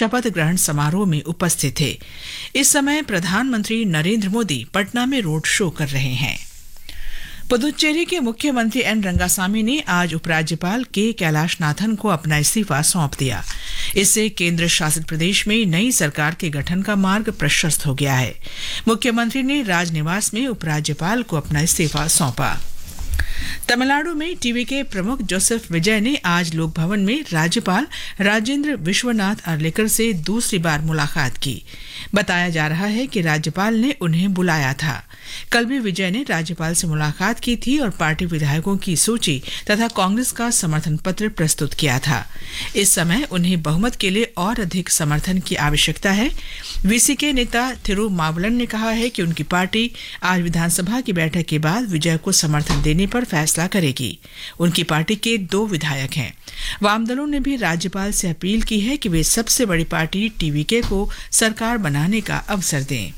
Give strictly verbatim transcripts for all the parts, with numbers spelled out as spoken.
शपथ ग्रहण समारोह में उपस्थित थे। इस समय प्रधानमंत्री नरेंद्र मोदी पटना में रोड शो कर रहे हैं। पुदुचेरी के मुख्यमंत्री एन रंगासामी ने आज उपराज्यपाल के कैलाशनाथन को अपना इस्तीफा सौंप दिया। इससे केंद्र शासित प्रदेश में नई सरकार के गठन का मार्ग प्रशस्त हो गया है। मुख्यमंत्री ने राजनिवास में उपराज्यपाल को अपना इस्तीफा सौंपा। तमिलनाडु में टीवी के प्रमुख जोसेफ विजय ने आज लोक भवन में राज्यपाल राजेंद्र विश्वनाथ अर्लेकर से दूसरी बार मुलाकात की। बताया जा रहा है कि राज्यपाल ने उन्हें बुलाया था। कल भी विजय ने राज्यपाल से मुलाकात की थी और पार्टी विधायकों की सूची तथा कांग्रेस का समर्थन पत्र प्रस्तुत किया था। इस समय उन्हें बहुमत के लिए और अधिक समर्थन की आवश्यकता है। वीसीके नेता थिरुमावलन ने कहा है कि उनकी पार्टी आज विधानसभा की बैठक के बाद विजय को समर्थन देने पर फैसला करेगी। उनकी पार्टी के दो विधायक हैं। वाम दलों ने भी राज्यपाल से अपील की है कि वे सबसे बड़ी पार्टी टीवीके को सरकार बनाने का अवसर दें।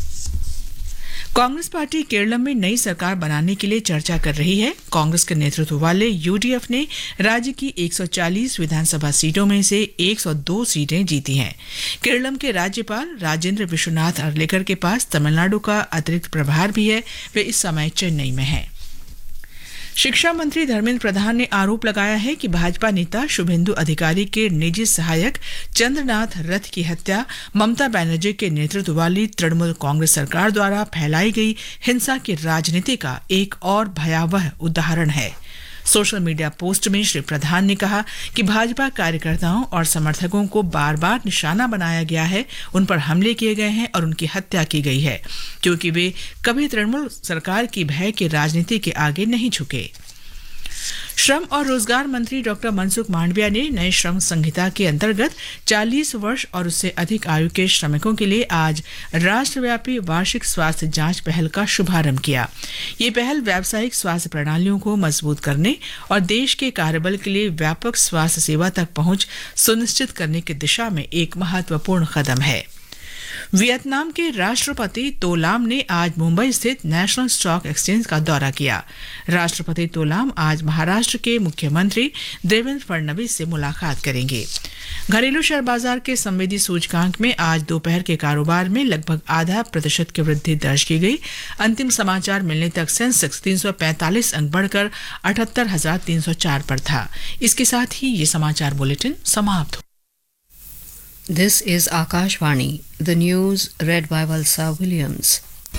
कांग्रेस पार्टी केरलम में नई सरकार बनाने के लिए चर्चा कर रही है। कांग्रेस के नेतृत्व वाले यूडीएफ ने राज्य की एक सौ चालीस विधानसभा सीटों में से एक सौ दो सीटें जीती हैं। केरलम के राज्यपाल राजेंद्र विश्वनाथ अर्लेकर के पास तमिलनाडु का अतिरिक्त प्रभार भी है। वे इस समय चेन्नई में हैं। शिक्षा मंत्री धर्मेंद्र प्रधान ने आरोप लगाया है कि भाजपा नेता शुभेंदु अधिकारी के निजी सहायक चंद्रनाथ रथ की हत्या ममता बनर्जी के नेतृत्व वाली तृणमूल कांग्रेस सरकार द्वारा फैलाई गई हिंसा की राजनीति का एक और भयावह उदाहरण है। सोशल मीडिया पोस्ट में श्री प्रधान ने कहा कि भाजपा कार्यकर्ताओं और समर्थकों को बार बार निशाना बनाया गया है, उन पर हमले किए गए हैं और उनकी हत्या की गई है, क्योंकि वे कभी तृणमूल सरकार की भय की राजनीति के आगे नहीं झुके। श्रम और रोजगार मंत्री डॉक्टर मनसुख मांडविया ने नए श्रम संहिता के अंतर्गत चालीस वर्ष और उससे अधिक आयु के श्रमिकों के लिए आज राष्ट्रव्यापी वार्षिक स्वास्थ्य जांच पहल का शुभारंभ किया। ये पहल व्यावसायिक स्वास्थ्य प्रणालियों को मजबूत करने और देश के कार्यबल के लिए व्यापक स्वास्थ्य सेवा तक पहुंच सुनिश्चित करने की दिशा में एक महत्वपूर्ण कदम है। वियतनाम के राष्ट्रपति तो लाम ने आज मुंबई स्थित नेशनल स्टॉक एक्सचेंज का दौरा किया। राष्ट्रपति तो लाम आज महाराष्ट्र के मुख्यमंत्री देवेंद्र फडणवीस से मुलाकात करेंगे। घरेलू शेयर बाजार के संवेदी सूचकांक में आज दोपहर के कारोबार में लगभग आधा प्रतिशत की वृद्धि दर्ज की गई। अंतिम समाचार मिलने तक सेंसेक्स तीन सौ पैंतालीस अंक बढ़कर अठहत्तर हजार तीन सौ चार पर था। इसके साथ ही ये समाचार बुलेटिन समाप्त हो। This is Akashvani, the news read by Valsa Williams.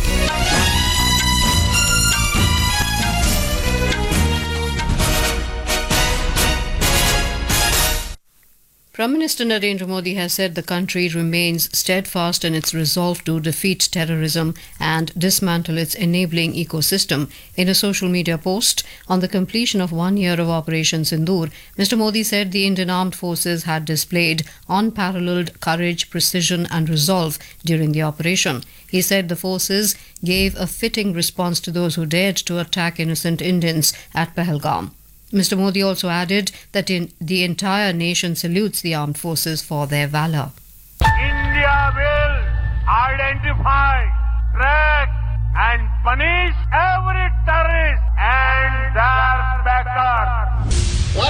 Prime Minister Narendra Modi has said the country remains steadfast in its resolve to defeat terrorism and dismantle its enabling ecosystem. In a social media post on the completion of one year of Operation Sindoor, Mister Modi said the Indian Armed Forces had displayed unparalleled courage, precision and resolve during the operation. He said the forces gave a fitting response to those who dared to attack innocent Indians at Pahalgam. Mister Modi also added that in the entire nation salutes the armed forces for their valour. India will identify, track and punish every terrorist and their backers.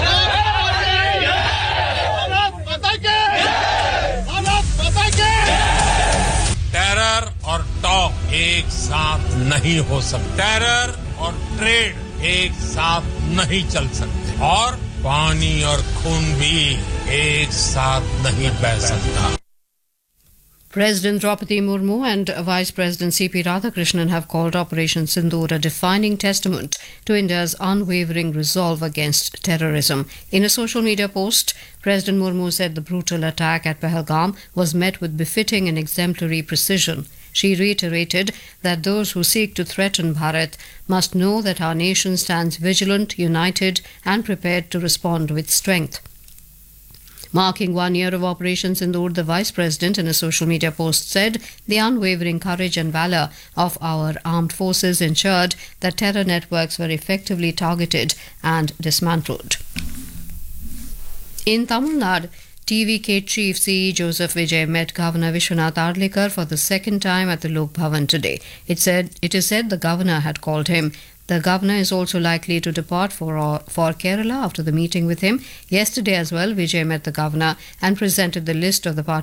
Terror और talk एक साथ नहीं हो सकते। Terror और trade एक साथ नहीं चल सकते और पानी और खून भी एक साथ नहीं बह सकता। President Draupadi Murmu and Vice President C P Radhakrishnan have called Operation Sindoor a defining testament to India's unwavering resolve against terrorism. In a social media post, President Murmu said the brutal attack at Pahalgam was met with befitting and exemplary precision. She reiterated that those who seek to threaten Bharat must know that our nation stands vigilant, united and prepared to respond with strength. Marking one year of Operation Sindoor, the Vice President in a social media post said the unwavering courage and valour of our armed forces ensured that terror networks were effectively targeted and dismantled. In Tamil Nadu, T V K Chief C E Joseph Vijay met Governor Vishwanath Arlekar for the second time at the Lok Bhavan today. It said it is said the governor had called him. The governor is also likely to depart for, for Kerala after the meeting with him. Yesterday as well, Vijay met the governor and presented the list of the party